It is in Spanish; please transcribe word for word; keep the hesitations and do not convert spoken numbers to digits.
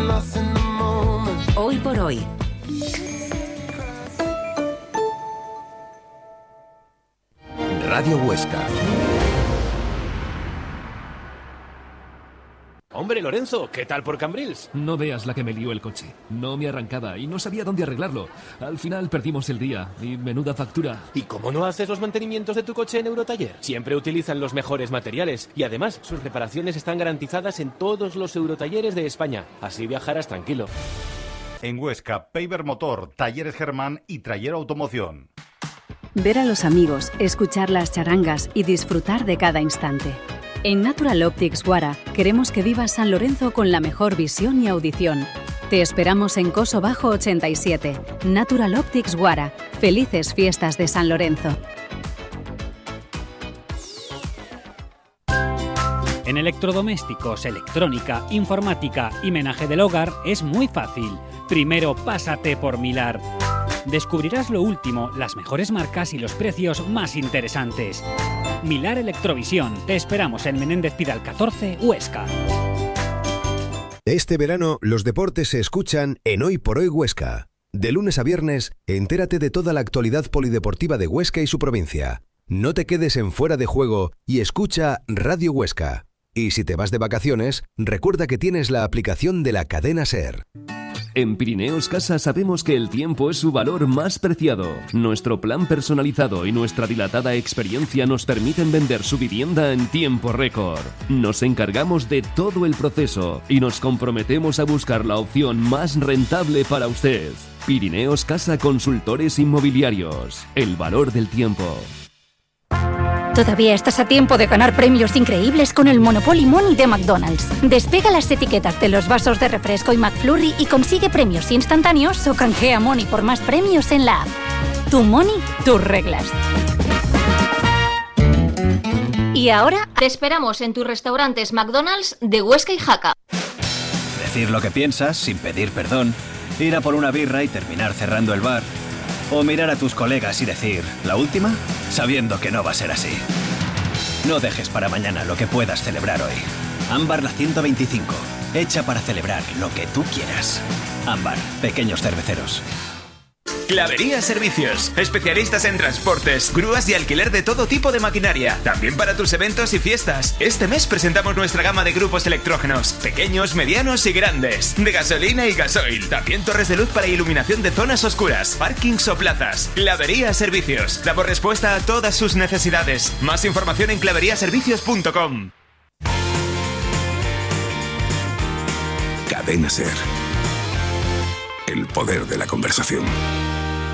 Hoy por hoy. Radio Huesca. Hombre, Lorenzo, ¿qué tal por Cambrils? No veas la que me lió el coche. No me arrancaba y no sabía dónde arreglarlo. Al final perdimos el día y menuda factura. ¿Y cómo no haces los mantenimientos de tu coche en Eurotaller? Siempre utilizan los mejores materiales y además sus reparaciones están garantizadas en todos los Eurotalleres de España. Así viajarás tranquilo. En Huesca, Paver Motor, Talleres Germán y Trayer Automoción. Ver a los amigos, escuchar las charangas y disfrutar de cada instante. En Natural Optics Guara queremos que vivas San Lorenzo con la mejor visión y audición. Te esperamos en Coso Bajo ochenta y siete. Natural Optics Guara. Felices fiestas de San Lorenzo. En electrodomésticos, electrónica, informática y menaje del hogar es muy fácil. Primero pásate por Milar. Descubrirás lo último, las mejores marcas y los precios más interesantes. Milar Electrovisión. Te esperamos en Menéndez Pidal catorce, Huesca. Este verano los deportes se escuchan en Hoy por Hoy Huesca. De lunes a viernes, entérate de toda la actualidad polideportiva de Huesca y su provincia. No te quedes en fuera de juego y escucha Radio Huesca. Y si te vas de vacaciones, recuerda que tienes la aplicación de la cadena SER. En Pirineos Casa sabemos que el tiempo es su valor más preciado. Nuestro plan personalizado y nuestra dilatada experiencia nos permiten vender su vivienda en tiempo récord. Nos encargamos de todo el proceso y nos comprometemos a buscar la opción más rentable para usted. Pirineos Casa Consultores Inmobiliarios. El valor del tiempo. Todavía estás a tiempo de ganar premios increíbles con el Monopoly Money de McDonald's. Despega las etiquetas de los vasos de refresco y McFlurry y consigue premios instantáneos o canjea Money por más premios en la app. Tu Money, tus reglas. Y ahora te esperamos en tus restaurantes McDonald's de Huesca y Jaca. Decir lo que piensas sin pedir perdón, ir a por una birra y terminar cerrando el bar. O mirar a tus colegas y decir, ¿la última? Sabiendo que no va a ser así. No dejes para mañana lo que puedas celebrar hoy. Ámbar la ciento veinticinco, hecha para celebrar lo que tú quieras. Ámbar, pequeños cerveceros. Clavería Servicios, especialistas en transportes, grúas y alquiler de todo tipo de maquinaria, también para tus eventos y fiestas. Este mes presentamos nuestra gama de grupos electrógenos, pequeños, medianos y grandes, de gasolina y gasoil, también torres de luz para iluminación de zonas oscuras, parkings o plazas. Clavería Servicios, damos respuesta a todas sus necesidades. Más información en clavería servicios punto com. Cadena SER. El poder de la conversación.